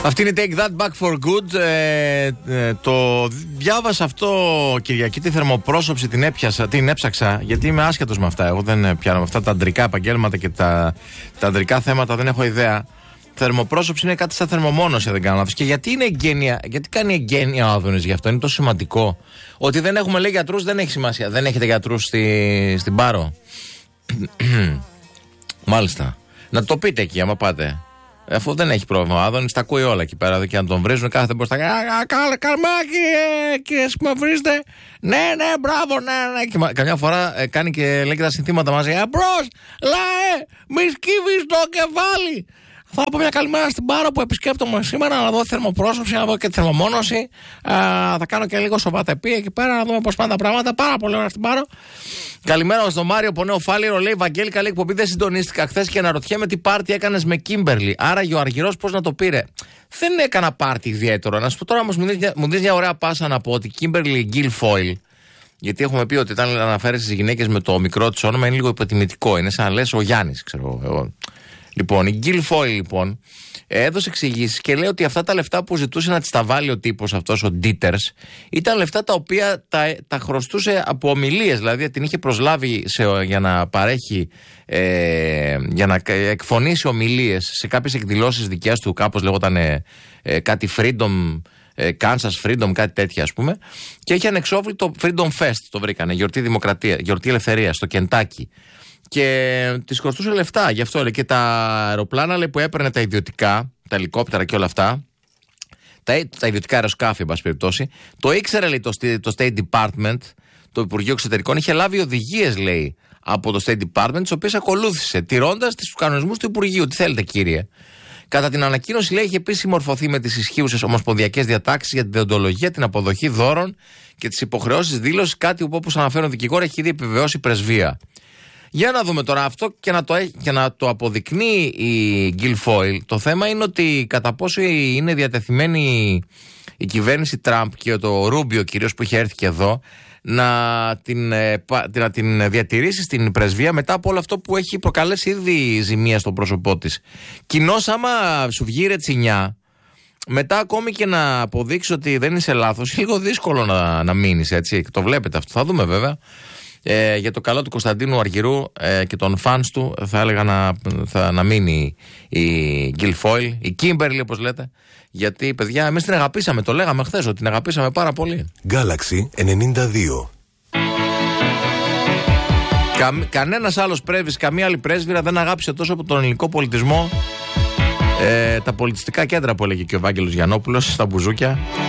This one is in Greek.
Αυτή είναι Take That Back for Good. Το διάβασα αυτό, Κυριακή, τη θερμοπρόσωψη την έψαξα, γιατί είμαι άσχετος με αυτά. Εγώ δεν πιάνω με αυτά τα αντρικά επαγγέλματα και τα αντρικά θέματα, δεν έχω ιδέα. Θερμοπρόσωψη είναι κάτι σαν θερμομόνωση, δεν κάνω λάθος. Και γιατί είναι εγγένεια, γιατί κάνει εγγένεια ο Άδωνης γι' αυτό, είναι τόσο σημαντικό. Ότι δεν έχουμε, λέει, γιατρούς, δεν έχει σημασία. Δεν έχετε γιατρούς στην Πάρο. Μάλιστα. Να το πείτε εκεί, άμα πάτε. Αφού δεν έχει πρόβλημα. Ο Άδωνης τα ακούει όλα εκεί πέρα. Και αν τον βρίζουν, κάθεται μπροστά. Καλμάκι, κύριε, που με βρίζετε. Ναι, μπράβο, ναι. Και καμιά φορά κάνει και λέει και τα συνθήματα μαζί. Εμπρός, λαέ, μη σκύβεις το κεφάλι. Θα πω μια καλημέρα στην Πάρο που επισκέπτομαι σήμερα, να δω θερμοπρόσωψη, να δω και τη θερμομόνωση. Θα κάνω και λίγο σοβατεπί εκεί πέρα, να δούμε πώς πάνε τα πράγματα. Πάρα πολύ ωραία στην Πάρο. Καλημέρα στον Μάριο Πονέο Φάληρο, λέει Βαγγέλη, καλή εκπομπή. Δεν συντονίστηκα χθες και αναρωτιέμαι τι πάρτι έκανες με Κίμπερλι. Άραγε ο Αργυρός πώς να το πήρε. Δεν έκανα πάρτι ιδιαίτερο. Να σου πω τώρα όμως, μου δεις μια ωραία πάσα να πω ότι Κίμπερλι Γκίλφοιλ. Γιατί έχουμε πει ότι όταν αναφέρεσαι στις γυναίκες με το μικρό της όνομα είναι λίγο υποτιμητικό. Είναι σαν να λες ο Γιάννης, ξέρω εγώ. Λοιπόν, η Γκίλφοιλ λοιπόν έδωσε εξηγήσεις και λέει ότι αυτά τα λεφτά που ζητούσε να της τα βάλει ο τύπος αυτός, ο Ντίτερς, ήταν λεφτά τα οποία τα χρωστούσε από ομιλίες. Δηλαδή την είχε προσλάβει για να παρέχει, για να εκφωνήσει ομιλίες σε κάποιες εκδηλώσεις δικές του, κάπως λέγονταν κάτι Freedom, Kansas Freedom, κάτι τέτοια ας πούμε. Και είχε ανεξόφλητο Freedom Fest, το βρήκανε, γιορτή δημοκρατία, γιορτή ελευθερίας, στο Κεντάκι. Και της χρωστούσε λεφτά, γι' αυτό λέει. Και τα αεροπλάνα, λέει, που έπαιρνε τα ιδιωτικά, τα ελικόπτερα και όλα αυτά, τα ιδιωτικά αεροσκάφη, εν πάση περιπτώσει, το ήξερε, λέει, το State Department, το Υπουργείο Εξωτερικών, είχε λάβει οδηγίες, λέει, από το State Department, τις οποίες ακολούθησε, τηρώντας τους κανονισμούς του Υπουργείου. Τι θέλετε, κύριε. Κατά την ανακοίνωση, λέει, είχε επίσης συμμορφωθεί με τις ισχύουσες ομοσπονδιακές διατάξεις για την δεοντολογία, την αποδοχή δώρων και τις υποχρεώσεις δήλωσης, κάτι που, όπως αναφέρουν δικηγόροι, έχει ήδη επιβεβαιώσει η πρεσβεία. Για να δούμε τώρα αυτό και να το αποδεικνύει η Γκίλφοιλ. Το θέμα είναι ότι κατά πόσο είναι διατεθειμένη η κυβέρνηση Τραμπ και το Ρούμπιο κυρίως που είχε έρθει και εδώ να την διατηρήσει στην πρεσβεία μετά από όλο αυτό που έχει προκαλέσει ήδη ζημία στο πρόσωπό της. Κοινώς άμα σου βγει ρετσινιά, μετά ακόμη και να αποδείξει ότι δεν είσαι λάθος, λίγο δύσκολο να μείνεις, έτσι. Το βλέπετε αυτό, θα δούμε βέβαια. Για το καλό του Κωνσταντίνου Αργυρού και των φανς του θα έλεγα να μείνει η Γκίλφοιλ, η Κίμπερλι όπως λέτε, γιατί παιδιά εμείς την αγαπήσαμε, το λέγαμε χθες ότι την αγαπήσαμε πάρα πολύ. Galaxy 92. Κανένας άλλος πρέσβης, καμία άλλη πρέσβυρα δεν αγάπησε τόσο από τον ελληνικό πολιτισμό τα πολιτιστικά κέντρα που έλεγε και ο Ευάγγελος Γιαννόπουλος στα μπουζούκια.